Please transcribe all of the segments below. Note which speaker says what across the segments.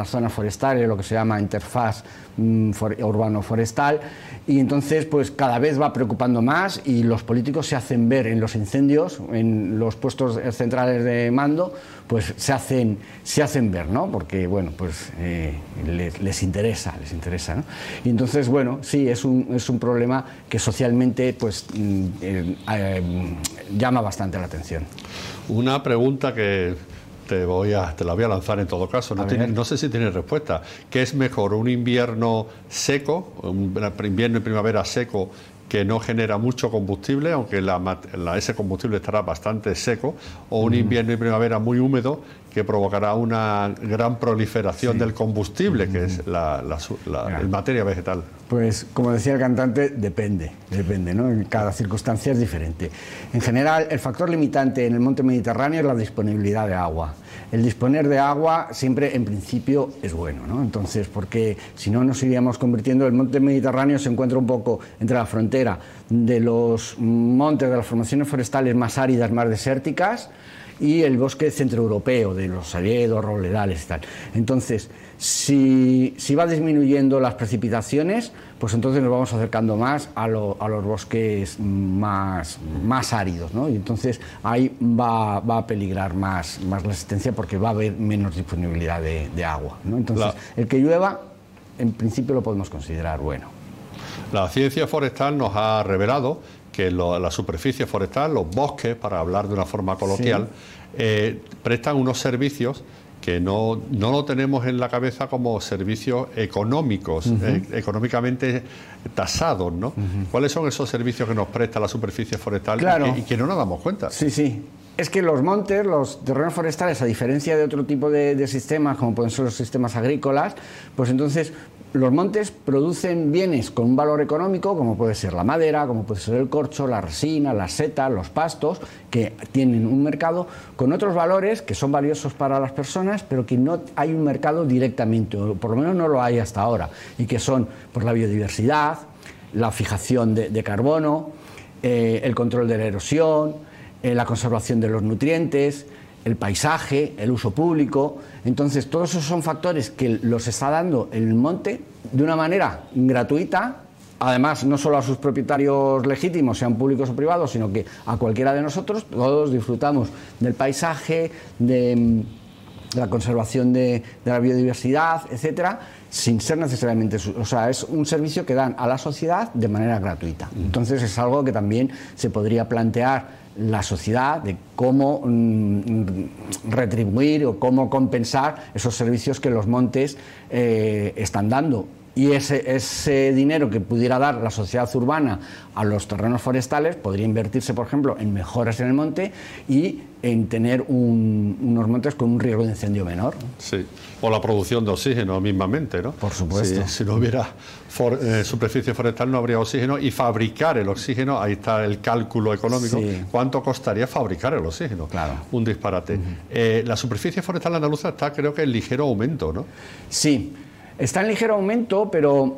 Speaker 1: las zonas forestales, lo que se llama interfaz urbano-forestal, y entonces pues cada vez va preocupando más y los políticos se hacen ver en los incendios, en los puestos centrales de mando, pues se hacen ver, ¿no? Porque, bueno, pues les interesa, ¿no? Y entonces, bueno, sí, es un problema que socialmente pues llama bastante la atención.
Speaker 2: Una pregunta que te la voy a lanzar en todo caso, no sé si tienes respuesta. ¿Qué es mejor, un invierno seco, un invierno y primavera seco que no genera mucho combustible, aunque ese combustible estará bastante seco, o un invierno y primavera muy húmedo que provocará una gran proliferación del combustible, que es la materia vegetal?
Speaker 1: Pues, como decía el cantante, depende, ¿no? En cada circunstancia es diferente. En general, el factor limitante en el monte Mediterráneo es la disponibilidad de agua. El disponer de agua siempre, en principio, es bueno, ¿no? Entonces, porque si no nos iríamos convirtiendo, el monte Mediterráneo se encuentra un poco entre la frontera de los montes, de las formaciones forestales más áridas, más desérticas, y el bosque centroeuropeo, de los hayedos, robledales y tal. Entonces, si va disminuyendo las precipitaciones, pues entonces nos vamos acercando más a los bosques más áridos, ¿no? Y entonces ahí va a peligrar más la existencia, porque va a haber menos disponibilidad de agua, ¿no? Entonces, el que llueva, en principio lo podemos considerar bueno.
Speaker 2: La ciencia forestal nos ha revelado que la superficie forestal, los bosques, para hablar de una forma coloquial, prestan unos servicios que no lo tenemos en la cabeza como servicios económicos, económicamente tasados, ¿no? ¿Cuáles son esos servicios que nos presta la superficie forestal y que no nos damos cuenta?
Speaker 1: Sí. Es que los montes, los terrenos forestales, a diferencia de otro tipo de sistemas, como pueden ser los sistemas agrícolas, pues entonces los montes producen bienes con un valor económico, como puede ser la madera, como puede ser el corcho, la resina, las setas, los pastos, que tienen un mercado con otros valores que son valiosos para las personas, pero que no hay un mercado directamente, o por lo menos no lo hay hasta ahora, y que son pues, la biodiversidad, la fijación de carbono, el control de la erosión, la conservación de los nutrientes, el paisaje, el uso público. Entonces, todos esos son factores que los está dando el monte de una manera gratuita, además no solo a sus propietarios legítimos, sean públicos o privados, sino que a cualquiera de nosotros. Todos disfrutamos del paisaje, de la conservación de la biodiversidad, etcétera, sin ser necesariamente, o sea, es un servicio que dan a la sociedad de manera gratuita. Entonces es algo que también se podría plantear la sociedad, de cómo retribuir o cómo compensar esos servicios que los montes están dando. Y ese dinero que pudiera dar la sociedad urbana a los terrenos forestales podría invertirse, por ejemplo, en mejoras en el monte y en tener unos montes con un riesgo de incendio menor.
Speaker 2: Sí, o la producción de oxígeno mismamente, ¿no?
Speaker 1: Por supuesto.
Speaker 2: Si no hubiera superficie forestal no habría oxígeno, y fabricar el oxígeno, ahí está el cálculo económico. Sí. ¿Cuánto costaría fabricar el oxígeno? Claro. Un disparate. La superficie forestal andaluza está, creo que, en ligero aumento, ¿no?
Speaker 1: Sí. Está en ligero aumento, pero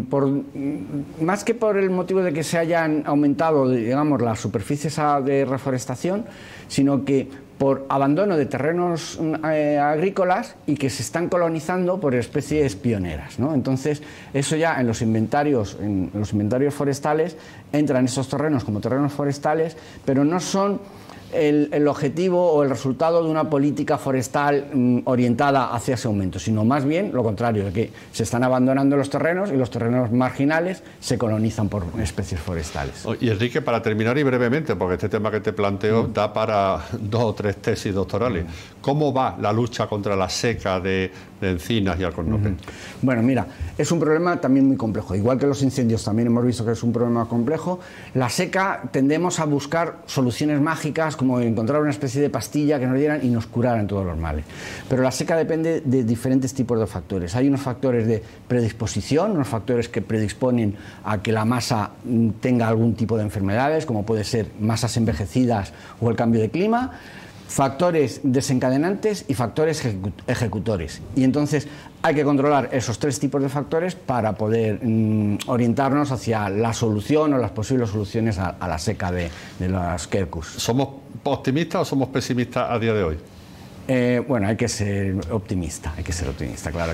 Speaker 1: más que por el motivo de que se hayan aumentado, digamos, las superficies de reforestación, sino que por abandono de terrenos agrícolas y que se están colonizando por especies pioneras, ¿no? Entonces, eso ya en los inventarios forestales entran esos terrenos como terrenos forestales, pero no son el objetivo o el resultado de una política forestal orientada hacia ese aumento, sino más bien lo contrario, de que se están abandonando los terrenos y los terrenos marginales se colonizan por especies forestales.
Speaker 2: Y Enrique, para terminar y brevemente, porque este tema que te planteo da para 2 o 3 tesis doctorales, ¿cómo va la lucha contra la seca de encinas y alcornoques?
Speaker 1: Bueno, mira, es un problema también muy complejo. Igual que los incendios también hemos visto que es un problema complejo, la seca tendemos a buscar soluciones mágicas, como encontrar una especie de pastilla que nos dieran y nos curaran todos los males. Pero la seca depende de diferentes tipos de factores. Hay unos factores de predisposición, unos factores que predisponen a que la masa tenga algún tipo de enfermedades, como puede ser masas envejecidas o el cambio de clima, factores desencadenantes y factores ejecutores. Y entonces hay que controlar esos 3 tipos de factores para poder orientarnos hacia la solución o las posibles soluciones a la seca de las quercus.
Speaker 2: ¿Somos optimistas o somos pesimistas a día de hoy?
Speaker 1: Bueno, hay que ser optimista, claro.